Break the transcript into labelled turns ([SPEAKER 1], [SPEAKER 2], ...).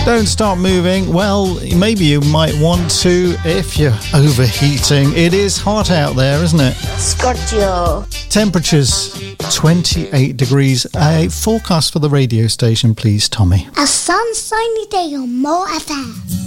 [SPEAKER 1] Don't start moving. Well, maybe you might want to if you're overheating. It is hot out there, isn't it?
[SPEAKER 2] Scorchio.
[SPEAKER 1] Temperatures 28 degrees. A forecast for the radio station, please, Tommy.
[SPEAKER 2] A sunshiny day on Mo FM.